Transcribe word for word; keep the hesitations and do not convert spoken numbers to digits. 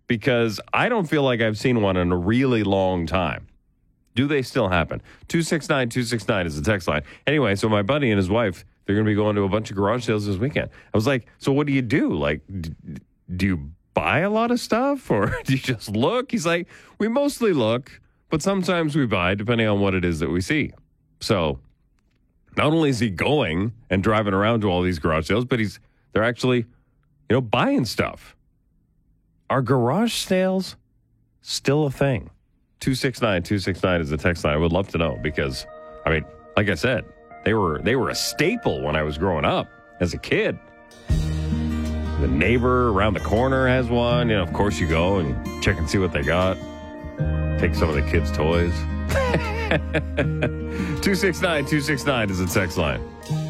because I don't feel like I've seen one in a really long time. Do they still happen? two six nine, two six nine is the text line. Anyway, so my buddy and his wife, they're going to be going to a bunch of garage sales this weekend. I was like, so what do you do? Like, d- do you buy a lot of stuff or do you just look? He's like, we mostly look, but sometimes we buy depending on what it is that we see. So not only is he going and driving around to all these garage sales, but he's they're actually, you know, buying stuff. Are garage sales still a thing? two six nine, two six nine is the text line. I would love to know because, I mean, like I said, they were they were a staple when I was growing up as a kid. The neighbor around the corner has one. You know, of course, you go and check and see what they got. Take some of the kids' toys. two six nine, two six nine is the text line.